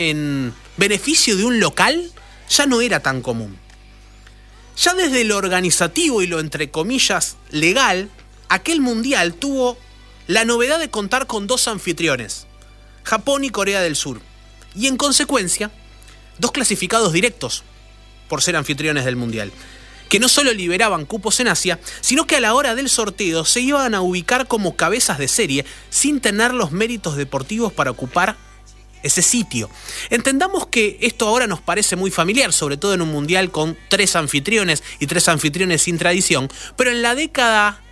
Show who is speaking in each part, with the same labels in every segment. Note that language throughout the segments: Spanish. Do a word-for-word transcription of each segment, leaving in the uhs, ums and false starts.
Speaker 1: en beneficio de un local ya no era tan común. Ya desde lo organizativo y lo entre comillas legal, aquel mundial tuvo la novedad de contar con dos anfitriones, Japón y Corea del Sur, y en consecuencia, dos clasificados directos por ser anfitriones del mundial, que no solo liberaban cupos en Asia, sino que a la hora del sorteo se iban a ubicar como cabezas de serie sin tener los méritos deportivos para ocupar ese sitio. Entendamos que esto ahora nos parece muy familiar, sobre todo en un mundial con tres anfitriones y tres anfitriones sin tradición, pero en la década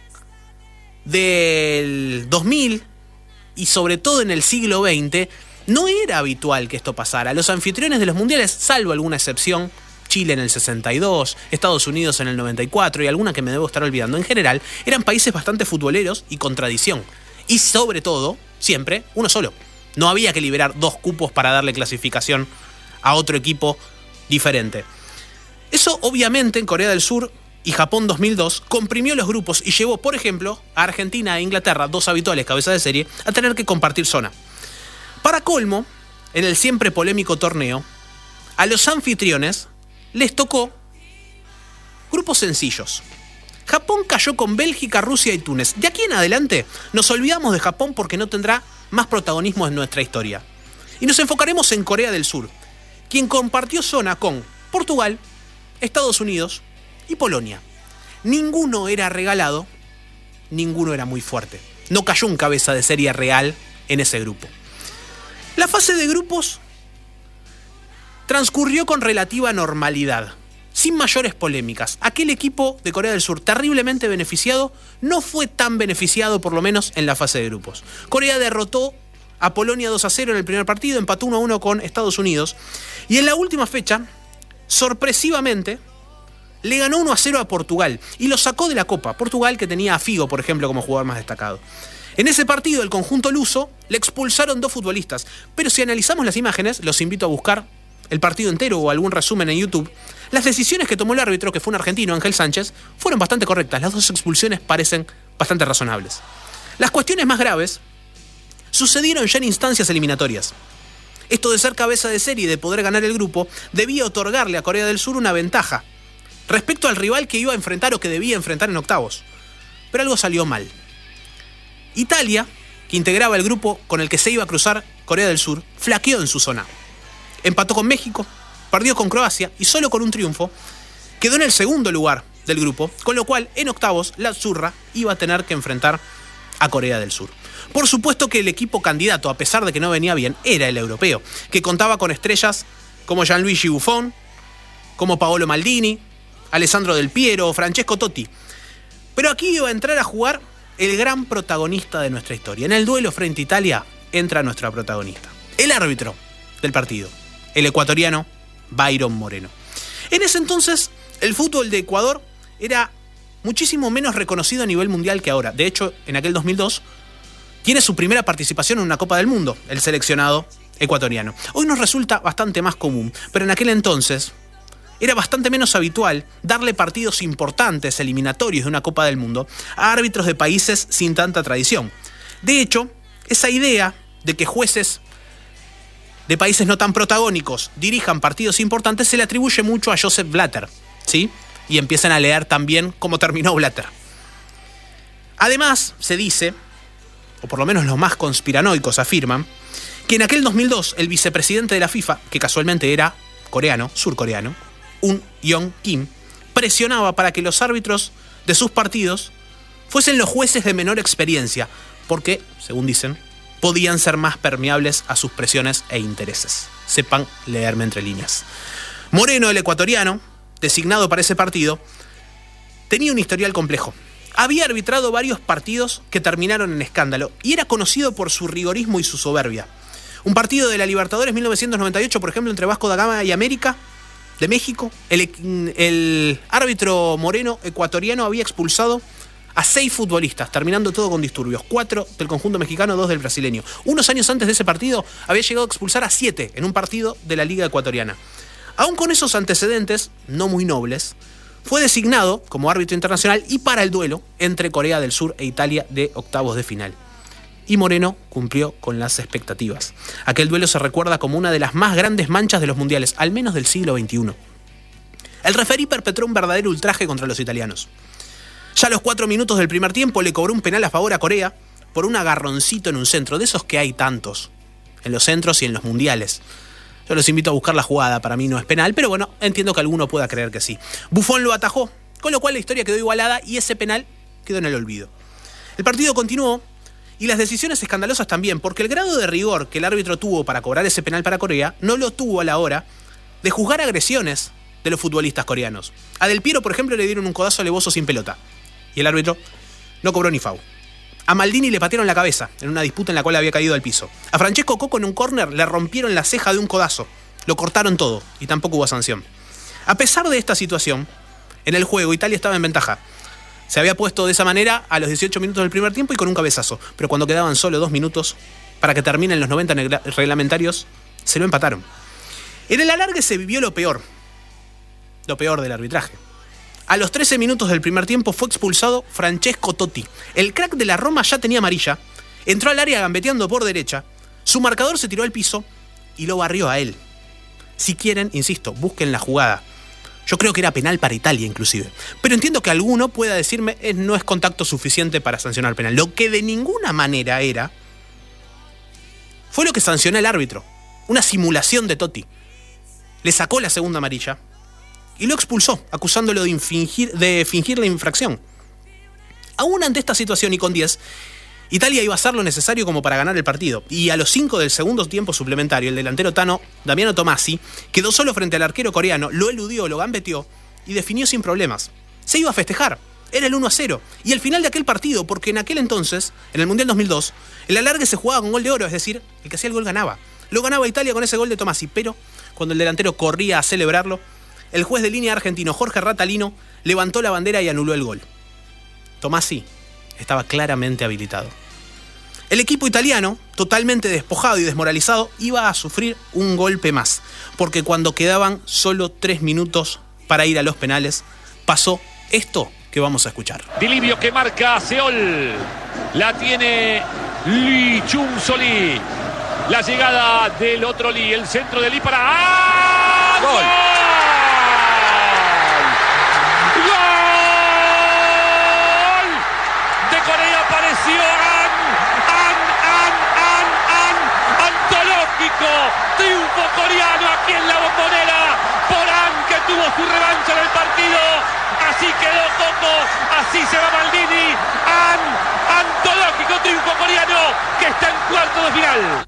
Speaker 1: del dos mil y sobre todo en el siglo veinte no era habitual que esto pasara. Los anfitriones de los mundiales, salvo alguna excepción, Chile en el sesenta y dos, Estados Unidos en el noventa y cuatro y alguna que me debo estar olvidando, en general eran países bastante futboleros y con tradición. Y sobre todo, siempre, uno solo. No había que liberar dos cupos para darle clasificación a otro equipo diferente. Eso obviamente en Corea del Sur y Japón dos mil dos comprimió los grupos y llevó, por ejemplo, a Argentina e Inglaterra, dos habituales cabezas de serie, a tener que compartir zona. Para colmo, en el siempre polémico torneo, a los anfitriones les tocó grupos sencillos. Japón cayó con Bélgica, Rusia y Túnez. De aquí en adelante nos olvidamos de Japón porque no tendrá más protagonismo en nuestra historia. Y nos enfocaremos en Corea del Sur, quien compartió zona con Portugal, Estados Unidos y Polonia. Ninguno era regalado, ninguno era muy fuerte. No cayó un cabeza de serie real en ese grupo. La fase de grupos transcurrió con relativa normalidad, sin mayores polémicas. Aquel equipo de Corea del Sur, terriblemente beneficiado, no fue tan beneficiado, por lo menos en la fase de grupos. Corea derrotó a Polonia dos a cero en el primer partido, empató uno a uno con Estados Unidos, y en la última fecha, sorpresivamente, le ganó uno a cero a Portugal, y lo sacó de la Copa. Portugal, que tenía a Figo, por ejemplo, como jugador más destacado. En ese partido, el conjunto luso le expulsaron dos futbolistas, pero si analizamos las imágenes, los invito a buscar el partido entero o algún resumen en YouTube, las decisiones que tomó el árbitro, que fue un argentino, Ángel Sánchez, fueron bastante correctas. Las dos expulsiones parecen bastante razonables. Las cuestiones más graves sucedieron ya en instancias eliminatorias. Esto de ser cabeza de serie y de poder ganar el grupo debía otorgarle a Corea del Sur una ventaja respecto al rival que iba a enfrentar o que debía enfrentar en octavos. Pero algo salió mal. Italia, que integraba el grupo con el que se iba a cruzar Corea del Sur, flaqueó en su zona. Empató con México, perdió con Croacia y solo con un triunfo quedó en el segundo lugar del grupo, con lo cual en octavos la Azzurra iba a tener que enfrentar a Corea del Sur. Por supuesto que el equipo candidato, a pesar de que no venía bien, era el europeo, que contaba con estrellas como Gianluigi Buffon, como Paolo Maldini, Alessandro Del Piero o Francesco Totti. Pero aquí iba a entrar a jugar el gran protagonista de nuestra historia. En el duelo frente a Italia entra nuestra protagonista, el árbitro del partido, el ecuatoriano Byron Moreno. En ese entonces, el fútbol de Ecuador era muchísimo menos reconocido a nivel mundial que ahora. De hecho, en aquel dos mil dos, tiene su primera participación en una Copa del Mundo, el seleccionado ecuatoriano. Hoy nos resulta bastante más común, pero en aquel entonces era bastante menos habitual darle partidos importantes, eliminatorios de una Copa del Mundo, a árbitros de países sin tanta tradición. De hecho, esa idea de que jueces de países no tan protagónicos dirijan partidos importantes se le atribuye mucho a Joseph Blatter, ¿sí? Y empiezan a leer también cómo terminó Blatter. Además, se dice, o por lo menos los más conspiranoicos afirman, que en aquel dos mil dos el vicepresidente de la FIFA, que casualmente era coreano, surcoreano, Un Yeong Kim, presionaba para que los árbitros de sus partidos fuesen los jueces de menor experiencia, porque, según dicen, podían ser más permeables a sus presiones e intereses. Sepan leerme entre líneas. Moreno, el ecuatoriano, designado para ese partido, tenía un historial complejo. Había arbitrado varios partidos que terminaron en escándalo y era conocido por su rigorismo y su soberbia. Un partido de la Libertadores mil novecientos noventa y ocho, por ejemplo, entre Vasco da Gama y América de México, el, el árbitro Moreno ecuatoriano había expulsado a seis futbolistas, terminando todo con disturbios. Cuatro del conjunto mexicano, dos del brasileño. Unos años antes de ese partido había llegado a expulsar a siete en un partido de la Liga Ecuatoriana. Aún con esos antecedentes, no muy nobles, fue designado como árbitro internacional y para el duelo entre Corea del Sur e Italia de octavos de final. Y Moreno cumplió con las expectativas. Aquel duelo se recuerda como una de las más grandes manchas de los mundiales, al menos del siglo veintiuno. El referí perpetró un verdadero ultraje contra los italianos. Ya a los cuatro minutos del primer tiempo le cobró un penal a favor a Corea por un agarroncito en un centro, de esos que hay tantos, en los centros y en los mundiales. Yo los invito a buscar la jugada, para mí no es penal, pero bueno, entiendo que alguno pueda creer que sí. Buffon lo atajó, con lo cual la historia quedó igualada y ese penal quedó en el olvido. El partido continuó y las decisiones escandalosas también, porque el grado de rigor que el árbitro tuvo para cobrar ese penal para Corea no lo tuvo a la hora de juzgar agresiones de los futbolistas coreanos. A Del Piero, por ejemplo, le dieron un codazo alevoso sin pelota y el árbitro no cobró ni foul. A Maldini le patearon la cabeza en una disputa en la cual había caído al piso. A Francesco Coco en un córner le rompieron la ceja de un codazo. Lo cortaron todo y tampoco hubo sanción. A pesar de esta situación, en el juego Italia estaba en ventaja. Se había puesto de esa manera a los dieciocho minutos del primer tiempo y con un cabezazo. Pero cuando quedaban solo dos minutos para que terminen los noventa reglamentarios, se lo empataron. En el alargue se vivió lo peor. Lo peor del arbitraje. A los trece minutos del primer tiempo fue expulsado Francesco Totti. El crack de la Roma ya tenía amarilla. Entró al área gambeteando por derecha. Su marcador se tiró al piso y lo barrió a él. Si quieren, insisto, busquen la jugada. Yo creo que era penal para Italia inclusive. Pero entiendo que alguno pueda decirme eh, no es contacto suficiente para sancionar penal. Lo que de ninguna manera era fue lo que sancionó el árbitro. Una simulación de Totti. Le sacó la segunda amarilla y lo expulsó, acusándolo de, infringir, de fingir la infracción. Aún ante esta situación y con diez, Italia iba a hacer lo necesario como para ganar el partido. Y a los cinco del segundo tiempo suplementario, el delantero tano, Damiano Tommasi, quedó solo frente al arquero coreano, lo eludió, lo gambeteó y definió sin problemas. Se iba a festejar. Era el uno a cero. Y el final de aquel partido, porque en aquel entonces, en el Mundial dos mil dos, el alargue se jugaba con gol de oro, es decir, el que hacía el gol ganaba. Lo ganaba Italia con ese gol de Tommasi, pero cuando el delantero corría a celebrarlo, el juez de línea argentino Jorge Ratalino levantó la bandera y anuló el gol. Tommasi estaba claramente habilitado. El equipo italiano, totalmente despojado y desmoralizado, iba a sufrir un golpe más, porque cuando quedaban solo tres minutos para ir a los penales, pasó esto que vamos a escuchar.
Speaker 2: Di Livio que marca a Seol, la tiene Lee Chung-Solí, la llegada del otro Lee, el centro de Lee para... ¡Ah! ¡Gol! Apareció An, An, An, An, An, antológico triunfo coreano aquí en la Bombonera por An, que tuvo su revancha en el partido. Así quedó Coco, así se va Maldini. An, antológico triunfo coreano que está en cuarto de final.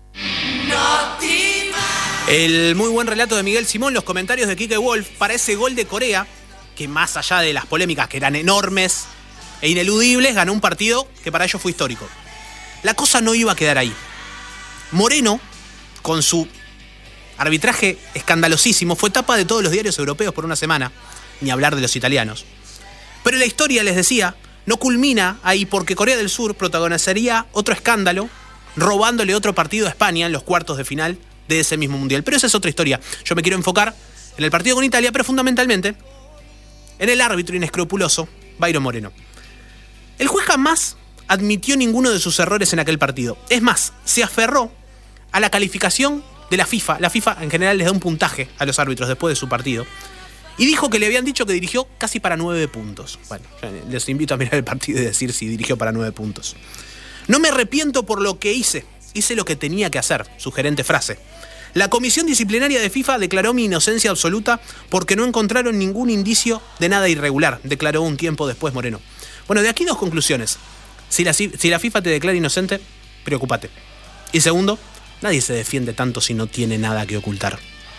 Speaker 1: El muy buen relato de Miguel Simón, los comentarios de Quique Wolf para ese gol de Corea, que más allá de las polémicas que eran enormes e ineludibles, ganó un partido que para ellos fue histórico. La cosa no iba a quedar ahí. Moreno, con su arbitraje escandalosísimo, fue tapa de todos los diarios europeos por una semana, ni hablar de los italianos. Pero la historia, les decía, no culmina ahí porque Corea del Sur protagonizaría otro escándalo, robándole otro partido a España en los cuartos de final de ese mismo mundial. Pero esa es otra historia. Yo me quiero enfocar en el partido con Italia, pero fundamentalmente en el árbitro inescrupuloso, Byron Moreno. El juez jamás admitió ninguno de sus errores en aquel partido. Es más, se aferró a la calificación de la FIFA. La FIFA en general les da un puntaje a los árbitros después de su partido. Y dijo que le habían dicho que dirigió casi para nueve puntos. Bueno, les invito a mirar el partido y decir si dirigió para nueve puntos. No me arrepiento por lo que hice. Hice lo que tenía que hacer. Sugerente frase. La comisión disciplinaria de FIFA declaró mi inocencia absoluta porque no encontraron ningún indicio de nada irregular, declaró un tiempo después Moreno. Bueno, de aquí dos conclusiones. Si la, si la FIFA te declara inocente, preocúpate. Y segundo, nadie se defiende tanto si no tiene nada que ocultar.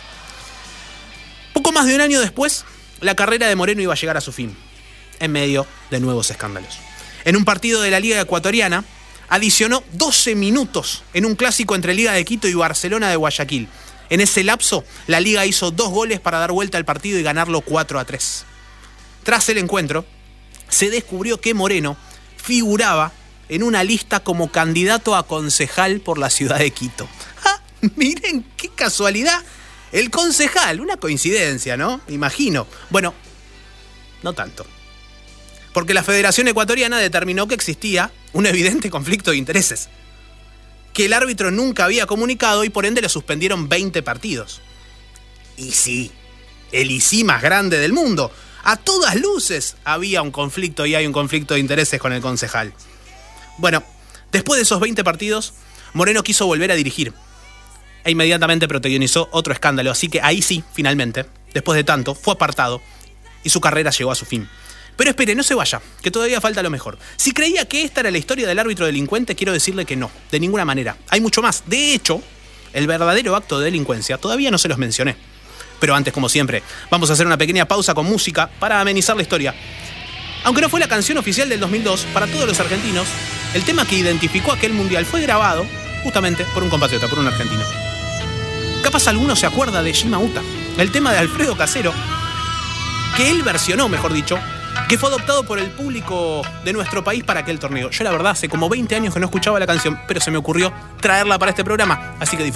Speaker 1: Poco más de un año después, la carrera de Moreno iba a llegar a su fin, en medio de nuevos escándalos. En un partido de la Liga Ecuatoriana, adicionó doce minutos en un clásico entre Liga de Quito y Barcelona de Guayaquil. En ese lapso, la Liga hizo dos goles para dar vuelta al partido y ganarlo cuatro a tres. Tras el encuentro, se descubrió que Moreno figuraba en una lista como candidato a concejal por la ciudad de Quito. ¡Ah! Miren qué casualidad. El concejal, una coincidencia, ¿no? Imagino. Bueno, no tanto. Porque la Federación Ecuatoriana determinó que existía un evidente conflicto de intereses. que el árbitro nunca había comunicado y por ende le suspendieron veinte partidos. Y sí, el y sí más grande del mundo. A todas luces había un conflicto y hay un conflicto de intereses con el concejal. Bueno, después de esos veinte partidos, Moreno quiso volver a dirigir e inmediatamente protagonizó otro escándalo, así que ahí sí, finalmente, después de tanto, fue apartado y su carrera llegó a su fin. Pero espere, no se vaya, que todavía falta lo mejor. Si creía que esta era la historia del árbitro delincuente, quiero decirle que no, de ninguna manera. Hay mucho más. De hecho, el verdadero acto de delincuencia todavía no se los mencioné. Pero antes, como siempre, vamos a hacer una pequeña pausa con música para amenizar la historia. Aunque no fue la canción oficial del dos mil dos, para todos los argentinos, el tema que identificó aquel mundial fue grabado justamente por un compatriota, por un argentino. Capaz alguno se acuerda de Shima Uta, el tema de Alfredo Casero, que él versionó, mejor dicho, que fue adoptado por el público de nuestro país para aquel torneo. Yo la verdad hace como veinte años que no escuchaba la canción, pero se me ocurrió traerla para este programa, así que